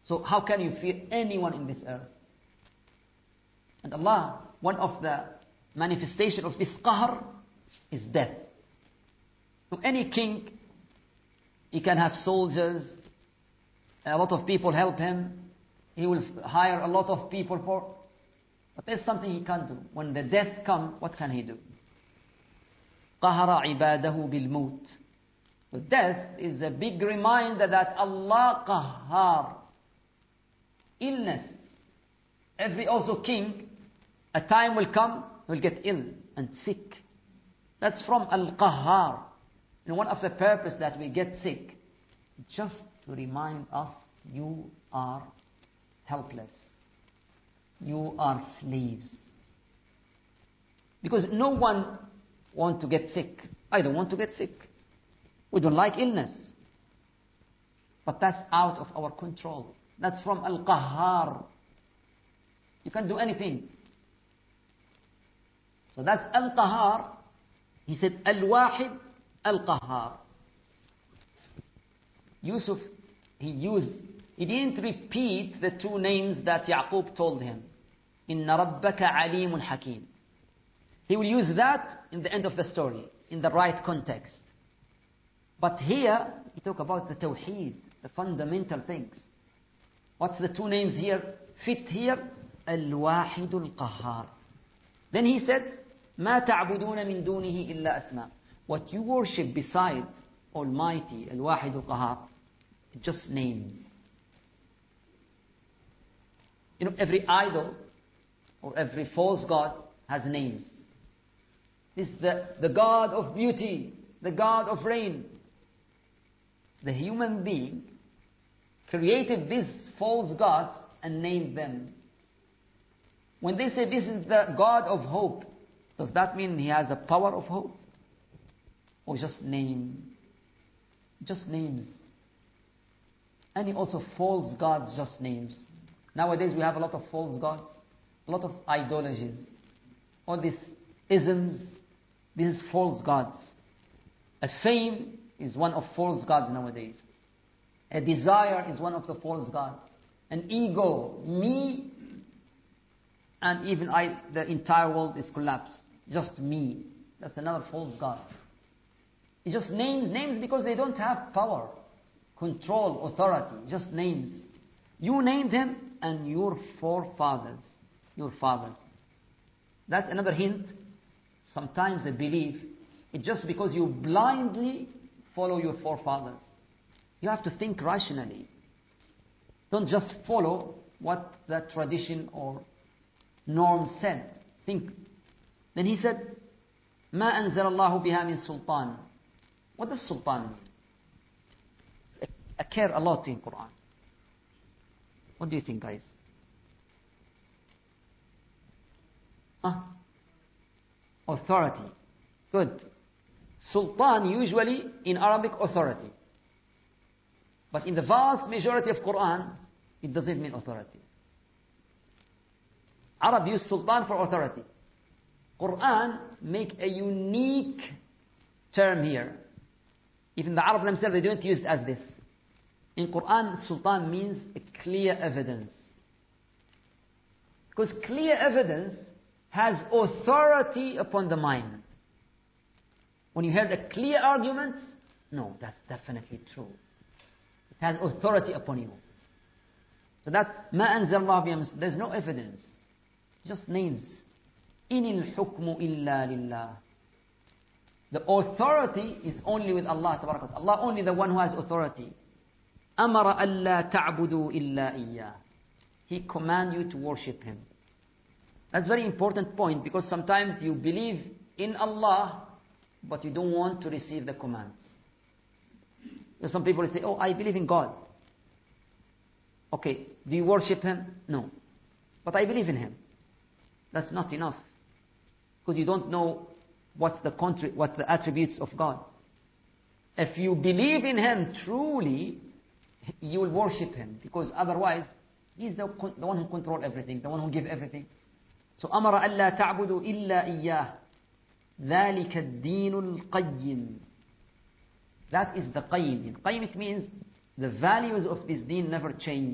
So how can you fear anyone in this earth? And Allah, one of the manifestation of this qahr is death. So any king, he can have soldiers, a lot of people help him, he will hire a lot of people for, but there's something he can't do. When the death comes, what can he do? قَهَرَ عِبَادَهُ بِالْمَوْتِ. So death is a big reminder that Allah qahhar. Illness. Every also king, a time will come, will get ill and sick. That's from al-qahhar. And one of the purpose that we get sick, just to remind us, you are helpless. You are slaves. Because no one wants to get sick. I don't want to get sick. We don't like illness. But that's out of our control. That's from Al-Qahhar. You can't do anything. So that's Al-Qahhar. He said Al-Wahid Al-Qahhar. Yusuf, he didn't repeat the two names that Yaqub told him. Inna rabbaka alimun hakim. He will use that in the end of the story, in the right context. But here, he talk about the tawheed, the fundamental things. What's the two names here? Fit here, Al-Wahid Al-Qahhar. Then he said, ما تعبدون من دونه إلا أسماء. What you worship beside Almighty, Al-Wahid Al-Qahhar, just names. You know, every idol or every false god has names. This is the God of beauty, the God of rain. The human being created these false gods and named them. When they say this is the God of hope, does that mean he has a power of hope? Or just name? Just names. And also false gods, just names. Nowadays we have a lot of false gods, a lot of ideologies. All these isms, these false gods. A fame is one of false gods nowadays. A desire is one of the false gods. An ego, me, and even the entire world is collapsed. Just me. That's another false god. It's just names because they don't have power, control, authority. Just names. You named him and your forefathers. Your fathers. That's another hint. Sometimes a belief, it's just because you blindly follow your forefathers. You have to think rationally. Don't just follow what the tradition or norm said. Think. Then he said, ما أنزل الله بها من سلطان. What does sultan mean? I care a lot in Quran. What do you think, guys? Authority. Good. Sultan usually in Arabic authority. But in the vast majority of Quran, it doesn't mean authority. Arab use sultan for authority. Quran make a unique term here. Even the Arab themselves, they don't use it as this. In Quran, sultan means a clear evidence. Because clear evidence has authority upon the mind. When you hear the clear arguments, no, that's definitely true. It has authority upon you. So that ما أنزل الله بها من, there's no evidence. Just names. إن الحكم إلا لله. The authority is only with Allah تبارك وتعالى. Allah only the one who has authority. أمر ألا تعبدوا إلا إياه. He commands you to worship Him. That's a very important point because sometimes you believe in Allah but you don't want to receive the commands. Some people say, oh, I believe in God. Okay, do you worship Him? No. But I believe in Him. That's not enough. Because you don't know what's the attributes of God. If you believe in Him truly, you will worship Him. Because otherwise, He's the one who controls everything, the one who gives everything. So, أمر ألا تعبدوا إلا إياه. ذلك الدين القيم. That is the qayyim. Qayyim, it means the values of this deen never change.